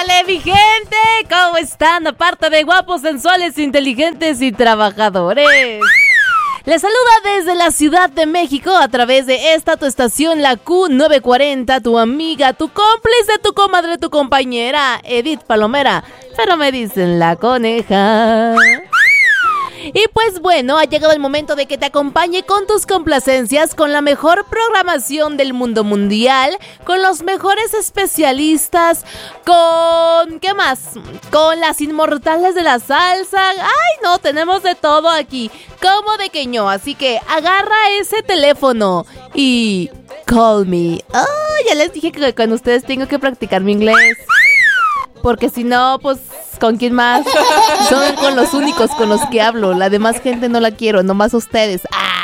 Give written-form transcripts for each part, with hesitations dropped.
¡Épale, mi gente! ¿Cómo están? Aparte de guapos, sensuales, inteligentes y trabajadores. Les saluda desde la Ciudad de México a través de esta tu estación, la Q940, tu amiga, tu cómplice, tu comadre, tu compañera, Edith Palomera, pero me dicen la coneja. Y pues bueno, ha llegado el momento de que te acompañe con tus complacencias, con la mejor programación del mundo mundial, con los mejores especialistas, con... ¿qué más? Con las inmortales de la salsa. ¡Ay, no! Tenemos de todo aquí, como de que no. Así que agarra ese teléfono y... call me. ¡Oh! Ya les dije que con ustedes tengo que practicar mi inglés. Porque si no, pues... ¿con quién más? Son con los únicos con los que hablo. La demás gente no la quiero, nomás ustedes. ¡Ah!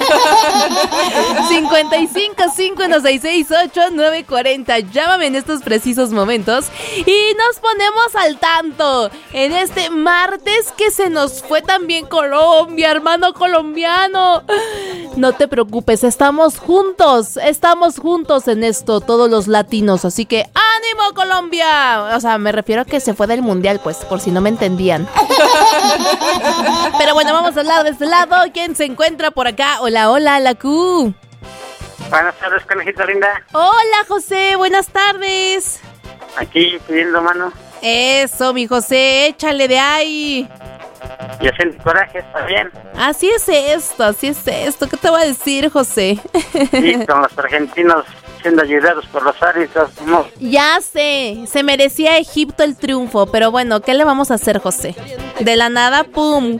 55 5166 8940. Llámame en estos precisos momentos y nos ponemos al tanto en este martes que se nos fue también Colombia, hermano colombiano. No te preocupes, estamos juntos en esto, todos los latinos, así que ¡ánimo, Colombia! O sea, me refiero a que se fue del mundial, pues, por si no me entendían. Pero bueno, vamos a hablar de este lado. ¿Quién se encuentra por acá? Hola, hola, la Q. Buenas tardes, conejita linda. Hola, José, buenas tardes. Aquí pidiendo mano. Eso, mi José, échale de ahí. Y haciendo coraje, está bien. Así es esto. ¿Qué te voy a decir, José? Sí, con los argentinos siendo ayudados por los árbitros. No. Ya sé, se merecía Egipto el triunfo, pero bueno, ¿qué le vamos a hacer, José? De la nada, ¡pum!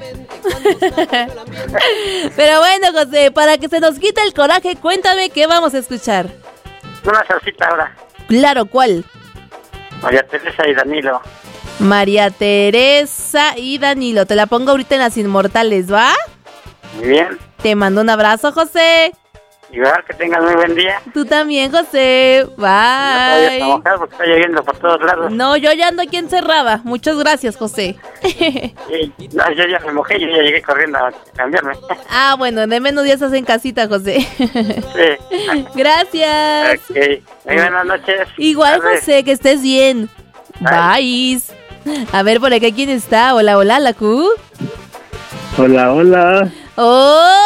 Pero bueno, José, para que se nos quite el coraje, cuéntame qué vamos a escuchar. Una salsita ahora. Claro, ¿cuál? María Teresa y Danilo. María Teresa y Danilo. Te la pongo ahorita en las inmortales, ¿va? Muy bien. Te mando un abrazo, José. Igual, que tengas muy buen día. Tú también, José. Bye. Todavía está mojado porque está lloviendo por todos lados. No, yo ya ando aquí encerrada. Muchas gracias, José. No, yo ya me mojé, yo ya llegué corriendo a cambiarme. Ah, bueno, de menos días estás en casita, José. Sí. Gracias. Ok. Muy buenas noches. Igual, Tarde. José, que estés bien. Bye. A ver, por acá, ¿quién está? Hola, hola, la Q. Hola, hola. Hola.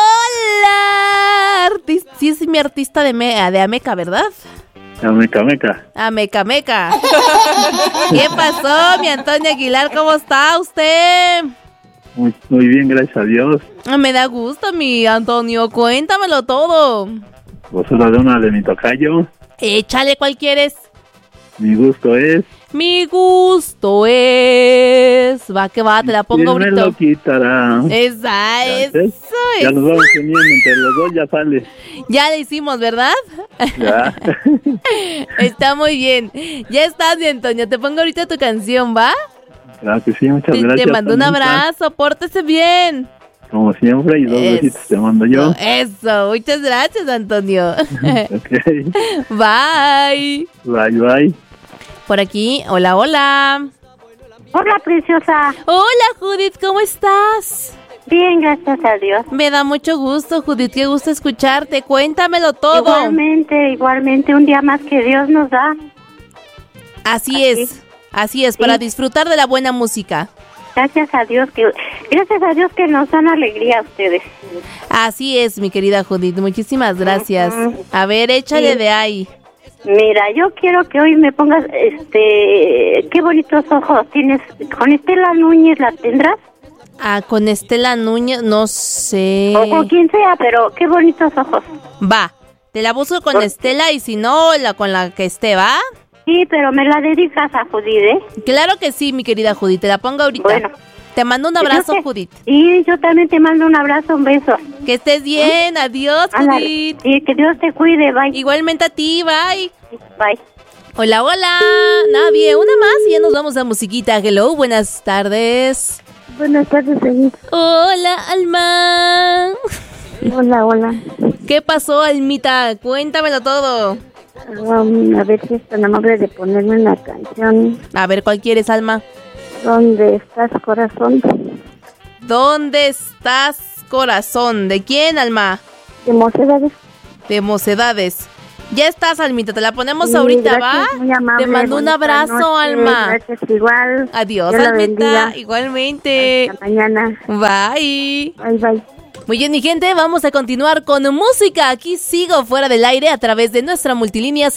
Sí, es mi artista de Ameca, ¿verdad? Ameca, meca. Ameca, meca. ¿Qué pasó, mi Antonio Aguilar? ¿Cómo está usted? Muy bien, gracias a Dios. Me da gusto, mi Antonio. Cuéntamelo todo. Vos sos de una de mi tocayo. Échale, ¿cuál quieres? Mi gusto es... Mi gusto es... Va que va, te la pongo ¿Quién ahorita. me lo quitará? Esa, eso. Ya nos vamos uniendo entre los dos, ya sale. Ya le hicimos, ¿verdad? Ya. Está muy bien. Ya estás, mi Antonio. Te pongo ahorita tu canción, ¿va? Claro que sí, muchas gracias. Te mando un Tonita. abrazo, pórtese bien. Como siempre, y dos besitos te mando yo. Eso, muchas gracias, Antonio. Ok. Bye. Bye, bye. Por aquí, hola, hola. Hola, preciosa. Hola, Judith, ¿cómo estás? Bien, gracias a Dios. Me da mucho gusto, Judith, qué gusto escucharte. Cuéntamelo todo. Igualmente, un día más que Dios nos da. Así es, para disfrutar de la buena música. Gracias a Dios que nos dan alegría a ustedes. Así es, mi querida Judith, muchísimas gracias. A ver, échale de ahí. Mira, yo quiero que hoy me pongas, qué bonitos ojos tienes. ¿Con Estela Núñez la tendrás? Ah, con Estela Núñez, no sé. O con quien sea, pero qué bonitos ojos. Va, te la busco con Estela y si no, con la que esté, ¿va? Sí, pero me la dedicas a Judith, ¿eh? Claro que sí, mi querida Judith, te la pongo ahorita. Bueno. Te mando un abrazo, Judith. Y yo también te mando un abrazo, un beso. Que estés bien, adiós, Judith. Y que Dios te cuide, bye. Igualmente a ti, bye. Bye. Hola, hola. Nadie, una más y ya nos vamos a musiquita. Hello, buenas tardes. Buenas tardes, Edith. Hola, Alma. Hola. ¿Qué pasó, Almita? Cuéntamelo todo. A ver si es tan amable de ponerme una canción. A ver, ¿cuál quieres, Alma? ¿Dónde estás, corazón? ¿Dónde estás, corazón? ¿De quién, Alma? De Mocedades. De Mocedades. Ya estás, Almita, te la ponemos ahorita, gracias, ¿va? muy amable, Te mando un bonita abrazo, noche, Alma. Gracias, igual. Adiós, Dios la Almita. bendiga. Igualmente. Hasta mañana. Bye. Bye, bye. Muy bien, mi gente, vamos a continuar con música. Aquí sigo fuera del aire a través de nuestra multilínea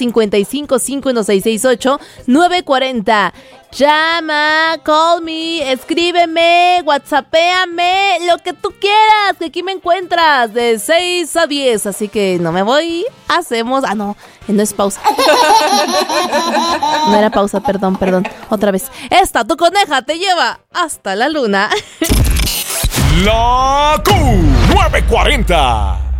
5551668940. Llama, call me, escríbeme, whatsappéame, lo que tú quieras, que aquí me encuentras de 6 a 10. Así que no me voy, hacemos... Ah, no es pausa. No era pausa, perdón. Otra vez. Esta, tu coneja, te lleva hasta la luna. La Q940.